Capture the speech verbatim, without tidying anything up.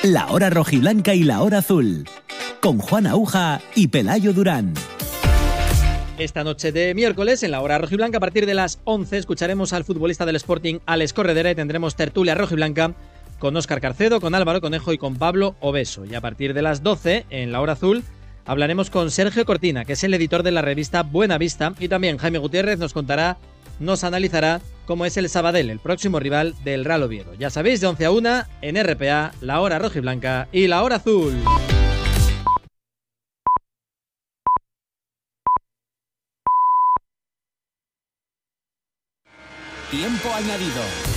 La Hora Rojiblanca y La Hora Azul, con Juan Aúja y Pelayo Durán. Esta noche de miércoles, en La Hora Rojiblanca, a partir de las once, escucharemos al futbolista del Sporting, Alex Corredera, y tendremos tertulia rojiblanca con Óscar Carcedo, con Álvaro Conejo y con Pablo Obeso. Y a partir de las doce, en La Hora Azul, hablaremos con Sergio Cortina, que es el editor de la revista Buena Vista, y también Jaime Gutiérrez nos contará, nos analizará cómo es el Sabadell, el próximo rival del Real Oviedo. Ya sabéis, de once a una, en R P A, La Hora Rojiblanca y La Hora Azul. Tiempo añadido.